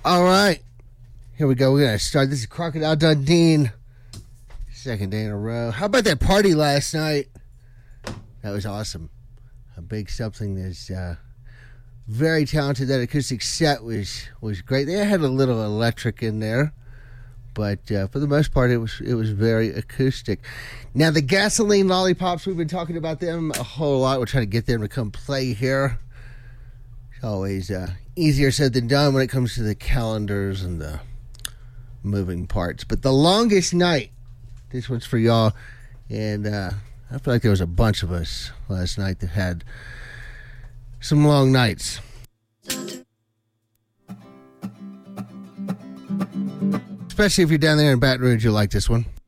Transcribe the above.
All right. Here we go. We're going to start. This is Crocodile Dundee. Second day in a row. How about that party last night? That was awesome. A big something is very talented. That acoustic set was great. They had a little electric in there, but for the most part, it was very acoustic. Now the Gasoline Lollipops, we've been talking about them a whole lot. We're trying to get them to come play here. It's always easier said than done when it comes to the calendars and the moving parts. But The Longest Night, this one's for y'all, and I feel like there was a bunch of us last night that had some long nights. Especially if you're down there in Baton Rouge, you'll like this one.